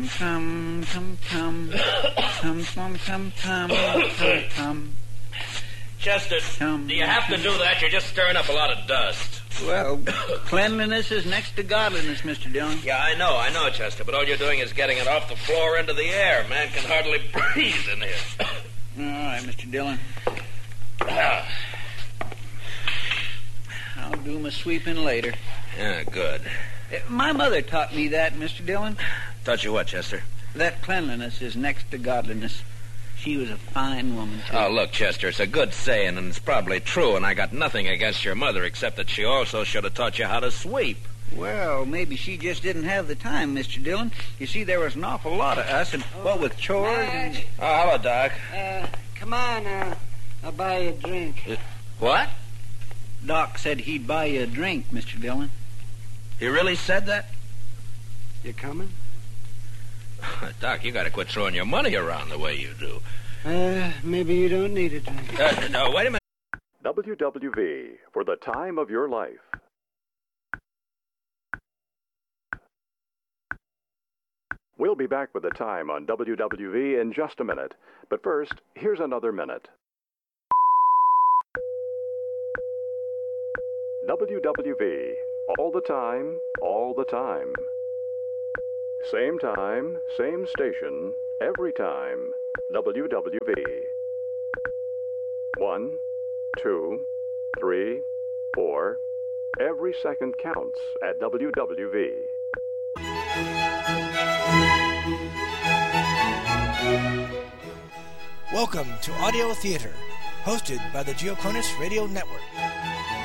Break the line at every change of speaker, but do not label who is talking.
Tum tum tum tum tum tum tum tum tum.
Chester, do you have to do that? You're just stirring up a lot of dust.
Well, cleanliness is next to godliness, Mr. Dillon.
Yeah, I know, Chester, but all you're doing is getting it off the floor into the air. Man can hardly breathe in here.
All right, Mr. Dillon. I'll do my sweeping later.
Yeah, good.
My mother taught me that, Mr. Dillon.
Taught you what, Chester?
That cleanliness is next to godliness. She was a fine woman, too.
Oh, look, Chester, it's a good saying, and it's probably true, and I got nothing against your mother, except that she also should have taught you how to sweep.
Well, maybe she just didn't have the time, Mr. Dillon. You see, there was an awful lot of us, and what with chores and...
Oh, hello, Doc.
Come on, I'll buy you a drink.
What?
Doc said he'd buy you a drink, Mr. Dillon.
He really said that?
You coming?
Doc, you gotta quit throwing your money around the way you do.
Maybe you don't need a drink.
No, wait a minute.
WWV, for the time of your life. We'll be back with the time on WWV in just a minute. But first, here's another minute. WWV, all the time, all the time. Same time, same station, every time. WWV. 1, 2, 3, 4. Every second counts at WWV.
Welcome to Audio Theater, hosted by the Geochronus Radio Network.